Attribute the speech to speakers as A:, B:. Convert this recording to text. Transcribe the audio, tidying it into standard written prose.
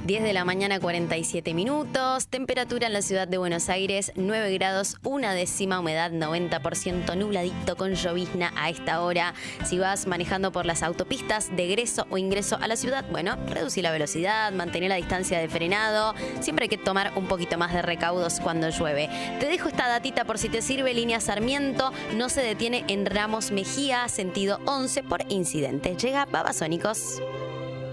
A: 10 de la mañana, 47 minutos. Temperatura en la ciudad de Buenos Aires, 9 grados, 1/10, humedad 90%, nubladito con llovizna a esta hora. Si vas manejando por las autopistas de egreso o ingreso a la ciudad, bueno, reducí la velocidad, mantener la distancia de frenado. Siempre hay que tomar un poquito más de recaudos cuando llueve. Te dejo esta datita por si te sirve. Línea Sarmiento no se detiene en Ramos Mejía, sentido 11 por incidente. Llega Babasónicos.